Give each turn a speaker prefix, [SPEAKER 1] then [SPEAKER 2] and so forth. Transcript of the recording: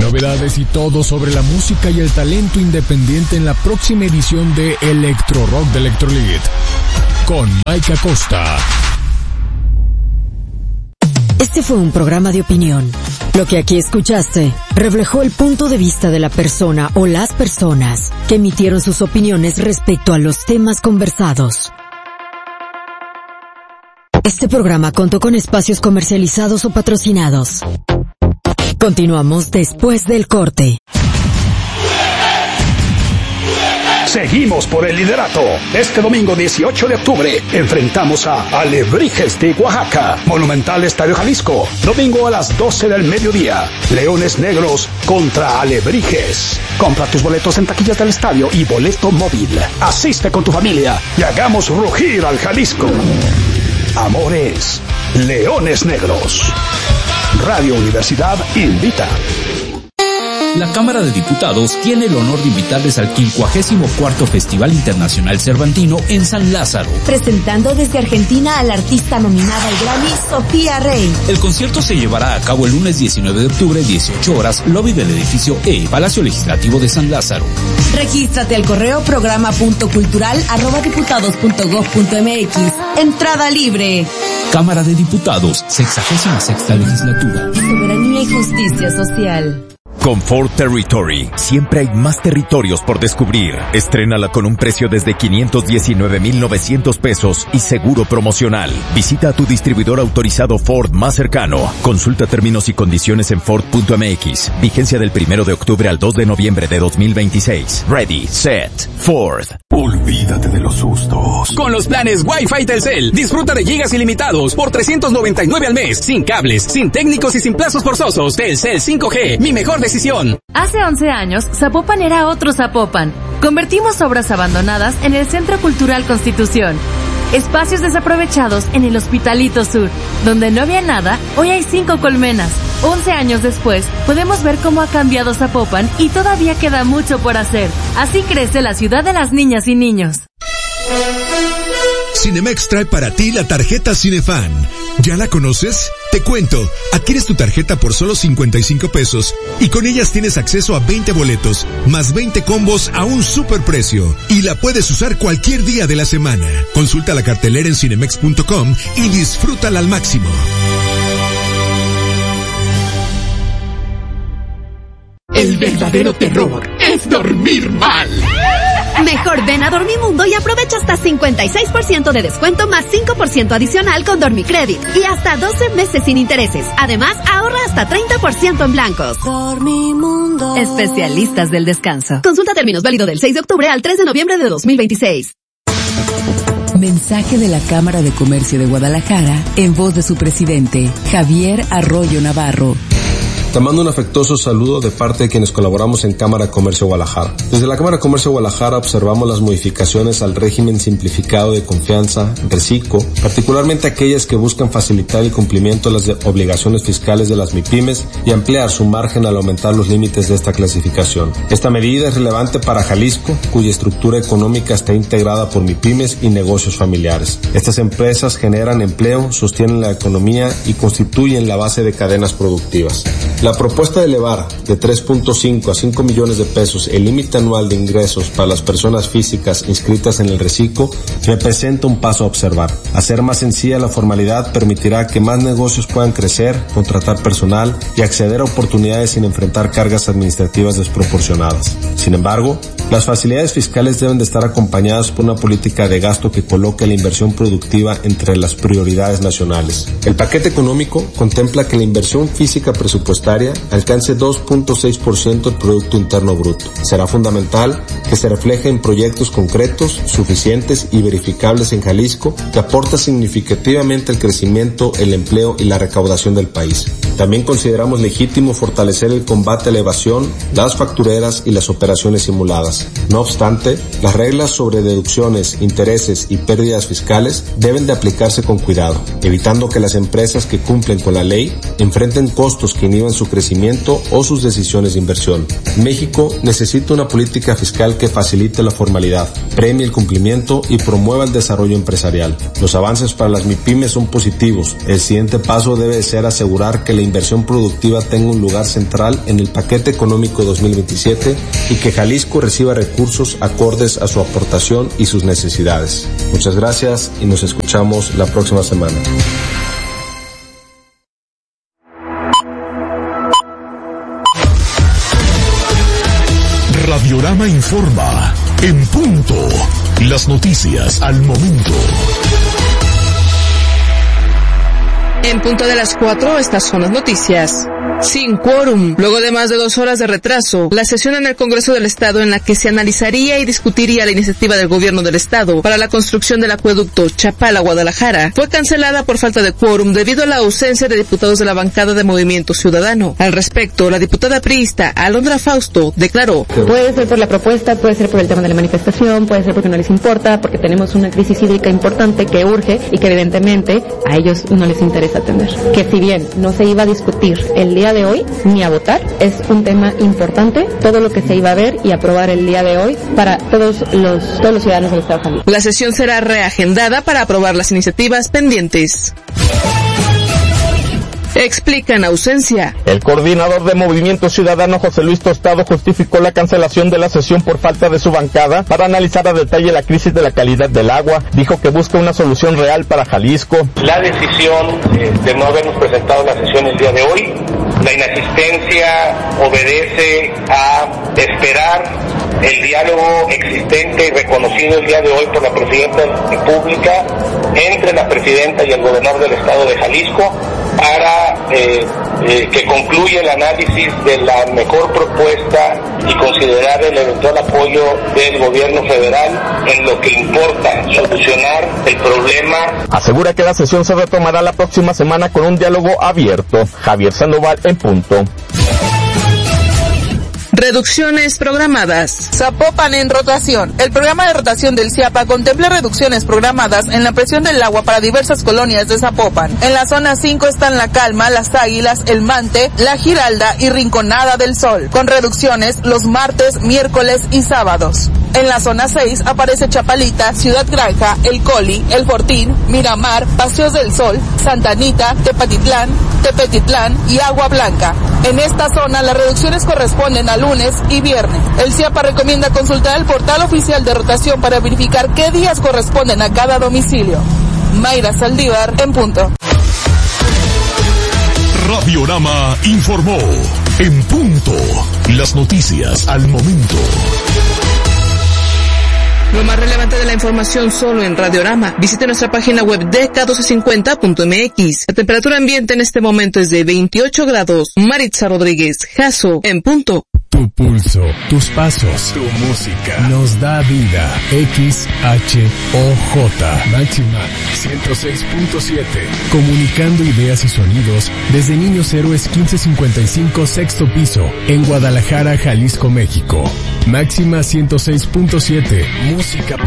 [SPEAKER 1] Novedades y todo sobre la música y el talento independiente en la próxima edición de Electro Rock de Electrolit con Mike Acosta.
[SPEAKER 2] Este fue un programa de opinión. Lo que aquí escuchaste reflejó el punto de vista de la persona o las personas que emitieron sus opiniones respecto a los temas conversados. Este programa contó con espacios comercializados o patrocinados. Continuamos después del corte.
[SPEAKER 3] Seguimos por el liderato. Este domingo 18 de octubre enfrentamos a Alebrijes de Oaxaca, Monumental Estadio Jalisco. Domingo a las 12 del mediodía. Leones Negros contra Alebrijes. Compra tus boletos en taquillas del estadio y boleto móvil. Asiste con tu familia y hagamos rugir al Jalisco. Amores, Leones Negros. Radio Universidad invita.
[SPEAKER 4] La Cámara de Diputados tiene el honor de invitarles al 54º Festival Internacional Cervantino en San Lázaro.
[SPEAKER 5] Presentando desde Argentina a la artista nominada al Grammy, Sofía Rey.
[SPEAKER 4] El concierto se llevará a cabo el lunes 19 de octubre, 18 horas, lobby del edificio E, Palacio Legislativo de San Lázaro.
[SPEAKER 5] Regístrate al correo programa.cultural@diputados.gov.mx. Entrada libre.
[SPEAKER 4] Cámara de Diputados, 66ª Legislatura.
[SPEAKER 5] Soberanía y justicia social.
[SPEAKER 6] Con Ford Territory, siempre hay más territorios por descubrir. Estrénala con un precio desde 519,900 pesos y seguro promocional. Visita a tu distribuidor autorizado Ford más cercano. Consulta términos y condiciones en Ford.mx. Vigencia del 1 de octubre al 2 de noviembre de 2026. Ready, set, Ford.
[SPEAKER 7] Olvídate de los sustos.
[SPEAKER 8] Con los planes Wi-Fi Telcel, disfruta de gigas ilimitados por $399 al mes, sin cables, sin técnicos y sin plazos forzosos. Telcel 5G, mi mejor decisión.
[SPEAKER 9] Hace 11 años, Zapopan era otro Zapopan. Convertimos obras abandonadas en el Centro Cultural Constitución. Espacios desaprovechados en el Hospitalito Sur. Donde no había nada, hoy hay 5 colmenas. 11 años después, podemos ver cómo ha cambiado Zapopan y todavía queda mucho por hacer. Así crece la ciudad de las niñas y niños.
[SPEAKER 10] Cinemex trae para ti la tarjeta Cinefan. ¿Ya la conoces? Te cuento, adquieres tu tarjeta por solo 55 pesos y con ellas tienes acceso a 20 boletos, más 20 combos a un superprecio y la puedes usar cualquier día de la semana. Consulta la cartelera en cinemex.com y disfrútala al máximo.
[SPEAKER 11] El verdadero terror es dormir mal.
[SPEAKER 12] Mejor ven a Dormimundo y aprovecha hasta 56% de descuento más 5% adicional con Dormicredit y hasta 12 meses sin intereses. Además, ahorra hasta 30% en blancos.
[SPEAKER 5] Dormimundo.
[SPEAKER 12] Especialistas del descanso. Consulta términos válido del 6 de octubre al 3 de noviembre de 2026.
[SPEAKER 13] Mensaje de la Cámara de Comercio de Guadalajara en voz de su presidente, Javier Arroyo Navarro.
[SPEAKER 14] Te mando un afectuoso saludo de parte de quienes colaboramos en Cámara de Comercio Guadalajara. Desde la Cámara de Comercio Guadalajara observamos las modificaciones al régimen simplificado de confianza, reciclo, particularmente aquellas que buscan facilitar el cumplimiento de las obligaciones fiscales de las MIPYMES y ampliar su margen al aumentar los límites de esta clasificación. Esta medida es relevante para Jalisco, cuya estructura económica está integrada por MIPYMES y negocios familiares. Estas empresas generan empleo, sostienen la economía y constituyen la base de cadenas productivas. La propuesta de elevar de 3.5 a 5 millones de pesos el límite anual de ingresos para las personas físicas inscritas en el reciclo representa un paso a observar. Hacer más sencilla la formalidad permitirá que más negocios puedan crecer, contratar personal y acceder a oportunidades sin enfrentar cargas administrativas desproporcionadas. Sin embargo, las facilidades fiscales deben de estar acompañadas por una política de gasto que coloque la inversión productiva entre las prioridades nacionales. El paquete económico contempla que la inversión física presupuestaria alcance 2.6% del Producto Interno Bruto. Será fundamental que se refleje en proyectos concretos, suficientes y verificables en Jalisco, que aporta significativamente al crecimiento, el empleo y la recaudación del país. También consideramos legítimo fortalecer el combate a la evasión, las factureras y las operaciones simuladas. No obstante, las reglas sobre deducciones, intereses y pérdidas fiscales deben de aplicarse con cuidado, evitando que las empresas que cumplen con la ley enfrenten costos que inhiban su su crecimiento o sus decisiones de inversión. México necesita una política fiscal que facilite la formalidad, premie el cumplimiento y promueva el desarrollo empresarial. Los avances para las MIPYMES son positivos. El siguiente paso debe ser asegurar que la inversión productiva tenga un lugar central en el paquete económico 2027 y que Jalisco reciba recursos acordes a su aportación y sus necesidades. Muchas gracias y nos escuchamos la próxima semana.
[SPEAKER 1] Radiorama informa, en punto, las noticias al momento.
[SPEAKER 15] En punto de las 4, estas son las noticias. Sin quórum, luego de más de 2 horas de retraso, la sesión en el Congreso del Estado en la que se analizaría y discutiría la iniciativa del gobierno del Estado para la construcción del acueducto Chapala-Guadalajara fue cancelada por falta de quórum debido a la ausencia de diputados de la bancada de Movimiento Ciudadano. Al respecto, la diputada priista Alondra Fausto declaró:
[SPEAKER 16] puede ser por la propuesta, puede ser por el tema de la manifestación, puede ser porque no les importa, porque tenemos una crisis hídrica importante que urge y que evidentemente a ellos no les interesa atender. Que si bien no se iba a discutir el día de hoy ni a votar, es un tema importante todo lo que se iba a ver y aprobar el día de hoy para todos los ciudadanos del Estado de Jalisco.
[SPEAKER 15] La sesión será reagendada para aprobar las iniciativas pendientes. Explican ausencia.
[SPEAKER 17] El coordinador de Movimiento Ciudadano, José Luis Tostado, justificó la cancelación de la sesión por falta de su bancada para analizar a detalle la crisis de la calidad del agua. Dijo que busca una solución real para Jalisco.
[SPEAKER 18] La decisión de no habernos presentado la sesión el día de hoy, la inasistencia obedece a esperar el diálogo existente y reconocido el día de hoy por la Presidenta de la República entre la Presidenta y el Gobernador del Estado de Jalisco para que concluya el análisis de la mejor propuesta y considerar el eventual apoyo del gobierno federal en lo que importa, solucionar el problema.
[SPEAKER 17] Asegura que la sesión se retomará la próxima semana con un diálogo abierto. Javier Sandoval, en punto.
[SPEAKER 15] Reducciones programadas.
[SPEAKER 19] Zapopan en rotación. El programa de rotación del CIAPA contempla reducciones programadas en la presión del agua para diversas colonias de Zapopan. En la zona 5 están La Calma, Las Águilas, El Mante, La Giralda y Rinconada del Sol, con reducciones los martes, miércoles y sábados. En la zona 6 aparece Chapalita, Ciudad Granja, El Coli, El Fortín, Miramar, Paseos del Sol, Santa Anita, Tepatitlán, Tepetitlán y Agua Blanca. En esta zona las reducciones corresponden a lunes y viernes. El CIAPA recomienda consultar el portal oficial de rotación para verificar qué días corresponden a cada domicilio. Mayra Saldívar, en punto.
[SPEAKER 1] Radiorama informó, en punto, las noticias al momento.
[SPEAKER 15] Lo más relevante de la información solo en Radiorama. Visite nuestra página web dk1250.mx. La temperatura ambiente en este momento es de 28 grados. Maritza Rodríguez, Jaso, en punto.
[SPEAKER 1] Tu pulso, tus pasos, tu música nos da vida. XHOJ Máxima 106.7. Comunicando ideas y sonidos desde Niños Héroes 1555 sexto piso en Guadalajara, Jalisco, México. Máxima 106.7. Música